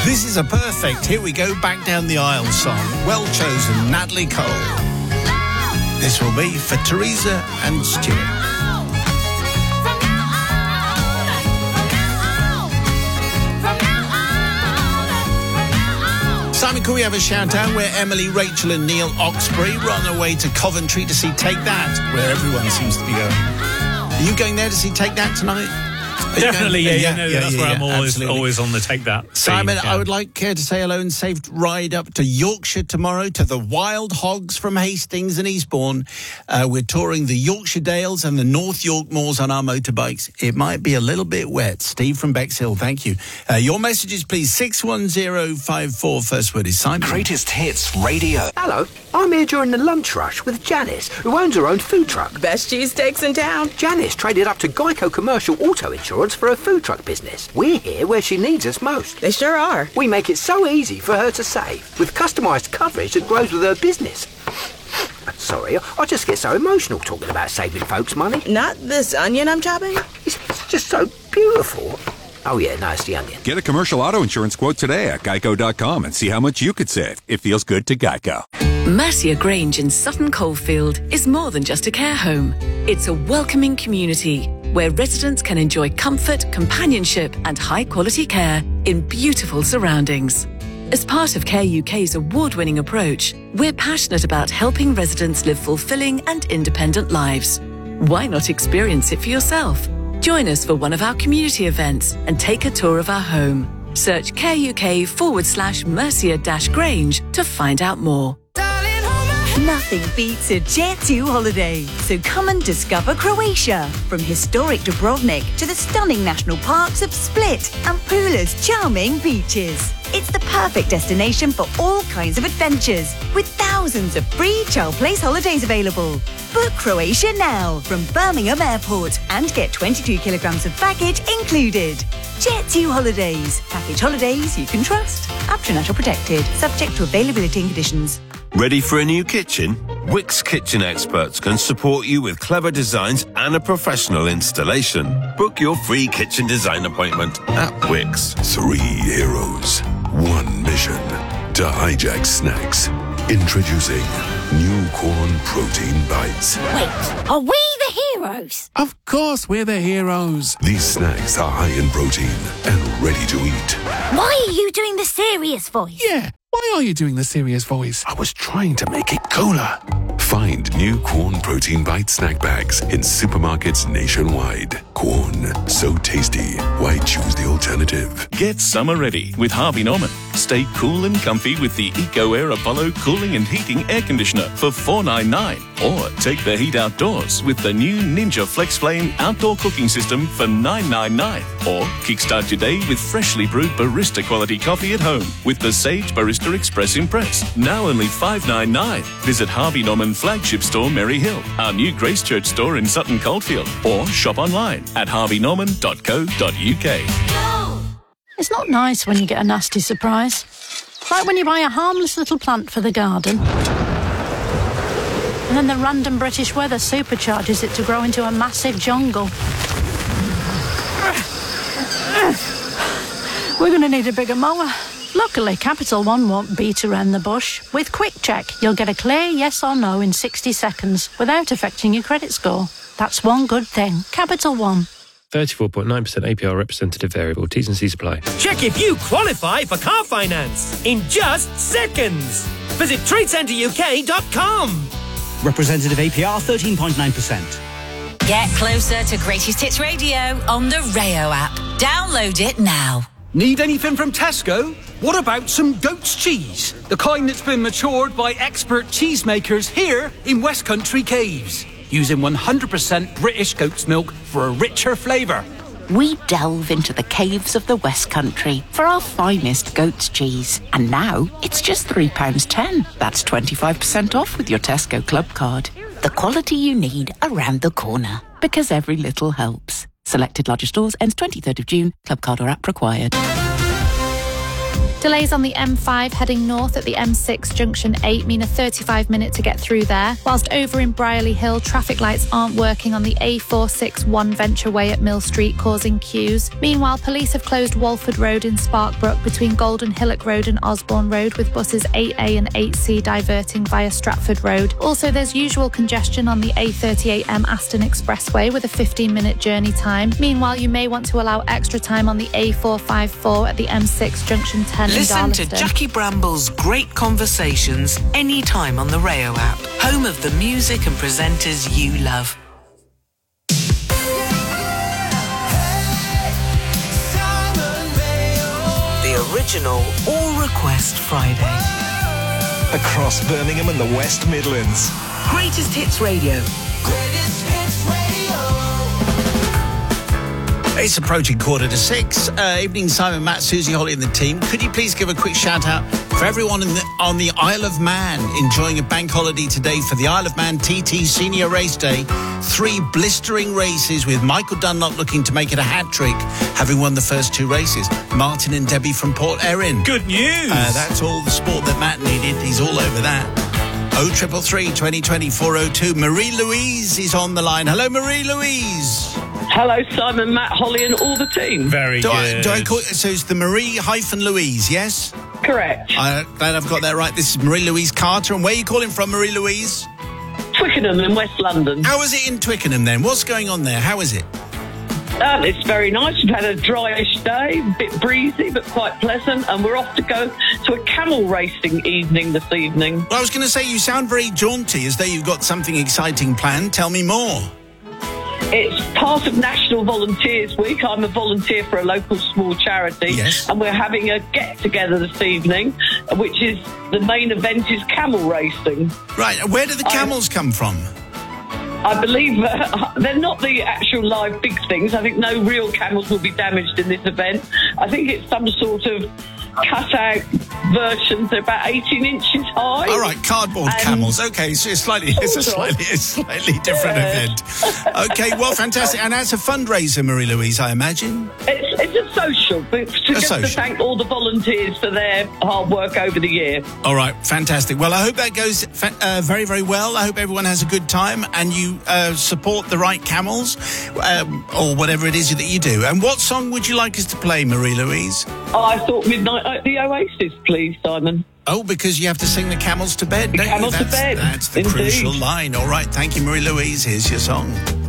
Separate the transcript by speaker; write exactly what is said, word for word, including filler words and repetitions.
Speaker 1: This is a perfect Here We Go Back Down the Aisle song. Well chosen, Natalie Cole. This will be for Teresa and Stuart. Simon, could we have a shout-out where Emily, Rachel and Neil Oxbury were on their way to Coventry to see Take That, where everyone seems to be going. Are you going there to see Take That tonight?
Speaker 2: Definitely, yeah, yeah, no,
Speaker 1: yeah,
Speaker 2: that's
Speaker 1: yeah,
Speaker 2: where
Speaker 1: yeah,
Speaker 2: I'm always
Speaker 1: absolutely.
Speaker 2: always on the Take That.
Speaker 1: Simon,
Speaker 2: scene, yeah.
Speaker 1: I would like uh, to say hello and safe ride up to Yorkshire tomorrow to the Wild Hogs from Hastings and Eastbourne. Uh, we're touring the Yorkshire Dales and the North York Moors on our motorbikes. It might be a little bit wet. Steve from Bexhill, thank you. Uh, your messages, please. six one zero five four. First word is Simon.
Speaker 3: Greatest Hits Radio.
Speaker 4: Hello, I'm here during the lunch rush with Janice, who owns her own food truck.
Speaker 5: Best cheesesteaks in town.
Speaker 4: Janice traded up to Geico Commercial Auto Insurance for her food truck business. We're here where she needs us most.
Speaker 5: They sure are.
Speaker 4: We make it so easy for her to save, with customised coverage that grows with her business. Sorry, I just get so emotional talking about saving folks money.
Speaker 5: Not this onion I'm chopping?
Speaker 4: It's just so beautiful. Oh yeah, no, it's the onion.
Speaker 6: Get a commercial auto insurance quote today at geico dot com and see how much you could save. It feels good to Geico.
Speaker 7: Mercia Grange in Sutton Coldfield is more than just a care home. It's a welcoming community where residents can enjoy comfort, companionship and high-quality care in beautiful surroundings. As part of Care U K's award-winning approach, we're passionate about helping residents live fulfilling and independent lives. Why not experience it for yourself? Join us for one of our community events and take a tour of our home. Search Care U K forward slash Mercia dash Grange to find out more.
Speaker 8: Nothing beats a Jet two holiday, so come and discover Croatia. From historic Dubrovnik to the stunning national parks of Split and Pula's charming beaches. It's the perfect destination for all kinds of adventures, with thousands of free child place holidays available. Book Croatia now from Birmingham Airport and get twenty-two kilograms of baggage included. Jet two Holidays. Package holidays you can trust. Up to natural protected. Subject to availability and conditions.
Speaker 9: Ready for a new kitchen? Wickes Kitchen Experts can support you with clever designs and a professional installation. Book your free kitchen design appointment at Wickes.
Speaker 10: Three heroes, one mission to hijack snacks. Introducing new corn protein bites.
Speaker 11: Wait, are we the heroes?
Speaker 12: Of course we're the heroes.
Speaker 10: These snacks are high in protein and ready to eat.
Speaker 11: Why are you doing the serious voice?
Speaker 12: Yeah, why are you doing the serious voice?
Speaker 10: I was trying to make it cooler. Find new Corn Protein Bite snack bags in supermarkets nationwide. Corn, so tasty. Why choose the alternative?
Speaker 13: Get summer ready with Harvey Norman. Stay cool and comfy with the EcoAir Apollo Cooling and Heating Air Conditioner for four ninety-nine. Or take the heat outdoors with the new Ninja Flex Flame Outdoor Cooking System for nine ninety-nine. Or kickstart your day with freshly brewed barista quality coffee at home with the Sage Barista Express Impress. Now only five ninety-nine. Visit Harvey Norman flagship store Merry Hill, our new Grace Church store in Sutton Coldfield, or shop online at harvey norman dot co dot uk.
Speaker 14: It's not nice when you get a nasty surprise. Like when you buy a harmless little plant for the garden, and then the random British weather supercharges it to grow into a massive jungle. We're going to need a bigger mower. Luckily, Capital One won't beat around the bush. With Quick Check, you'll get a clear yes or no in sixty seconds without affecting your credit score. That's one good thing. Capital One.
Speaker 15: thirty-four point nine percent A P R representative variable. T's and C's apply.
Speaker 16: Check if you qualify for car finance in just seconds. Visit trade centre U K dot com.
Speaker 17: Representative A P R thirteen point nine percent.
Speaker 18: Get closer to Greatest Hits Radio on the Rayo app. Download it now.
Speaker 19: Need anything from Tesco? What about some goat's cheese? The kind that's been matured by expert cheesemakers here in West Country Caves, using one hundred percent British goat's milk for a richer flavour.
Speaker 20: We delve into the caves of the West Country for our finest goat's cheese. And now it's just three pounds ten. That's twenty-five percent off with your Tesco Club card. The quality you need around the corner. Because every little helps. Selected larger stores ends twenty-third of June. Club card or app required.
Speaker 3: Delays on the M five heading north at the M six junction eight mean a thirty-five minute to get through there, whilst over in Brierley Hill, traffic lights aren't working on the A four sixty-one Venture Way at Mill Street, causing queues. Meanwhile, police have closed Walford Road in Sparkbrook between Golden Hillock Road and Osborne Road, with buses eight A and eight C diverting via Stratford Road. Also, there's usual congestion on the A thirty-eight M Aston Expressway with a fifteen minute journey time. Meanwhile, you may want to allow extra time on the A four fifty-four at the M six junction ten.
Speaker 21: Listen to Jackie Bramble's great conversations anytime on the Rayo app, home of the music and presenters you love. The original All Request Friday.
Speaker 22: Across Birmingham and the West Midlands.
Speaker 21: Greatest Hits Radio.
Speaker 1: It's approaching quarter to six. Uh, evening, Simon, Matt, Susie, Holly and the team. Could you please give a quick shout out for everyone in the, on the Isle of Man enjoying a bank holiday today for the Isle of Man T T Senior Race Day. Three blistering races with Michael Dunlop looking to make it a hat trick, having won the first two races. Martin and Debbie from Port Erin.
Speaker 2: Good news.
Speaker 1: Uh, that's all the sport that Matt needed. He's all over that. oh triple three, twenty twenty, four oh two. Marie-Louise is on the line. Hello, Marie-Louise.
Speaker 23: Hello, Simon, Matt, Holly, and all the team.
Speaker 2: Very
Speaker 1: do
Speaker 2: good.
Speaker 1: I, do I call it, so it's the Marie hyphen Louise, yes?
Speaker 23: Correct.
Speaker 1: I'm glad I've got that right. This is Marie-Louise Carter. And where are you calling from, Marie-Louise?
Speaker 23: Twickenham in West London.
Speaker 1: How is it in Twickenham then? What's going on there? How is it?
Speaker 23: Um, it's very nice. We've had a dryish day, a bit breezy, but quite pleasant. And we're off to go to a camel racing evening this evening.
Speaker 1: Well, I was going to say, you sound very jaunty, as though you've got something exciting planned. Tell me more.
Speaker 23: It's part of National Volunteers Week. I'm a volunteer for a local small charity.
Speaker 1: Yes.
Speaker 23: And we're having a get-together this evening, which is the main event is camel racing.
Speaker 1: Right. Where do the camels I, come from?
Speaker 23: I believe uh, they're not the actual live big things. I think no real camels will be damaged in this event. I think it's some sort of cut-out versions. They're about eighteen inches high.
Speaker 1: All right, cardboard
Speaker 23: and
Speaker 1: camels. Okay, so it's slightly, it's a slightly, a slightly different
Speaker 23: yeah.
Speaker 1: event. Okay, well, fantastic. And that's a fundraiser, Marie-Louise, I imagine.
Speaker 23: It's, it's a social, but to,
Speaker 1: a
Speaker 23: just
Speaker 1: social.
Speaker 23: to thank all the volunteers for their hard work over the year.
Speaker 1: All right, fantastic. Well, I hope that goes fa- uh, very, very well. I hope everyone has a good time and you uh, support the right camels um, or whatever it is that you do. And what song would you like us to play, Marie-Louise?
Speaker 23: Oh, I thought Midnight at the Oasis, please, Simon.
Speaker 1: Oh, because you have to sing the camels to bed,
Speaker 23: the
Speaker 1: don't
Speaker 23: camels
Speaker 1: you? That's,
Speaker 23: to bed.
Speaker 1: That's the
Speaker 23: Indeed.
Speaker 1: crucial line. All right, thank you, Marie-Louise. Here's your song.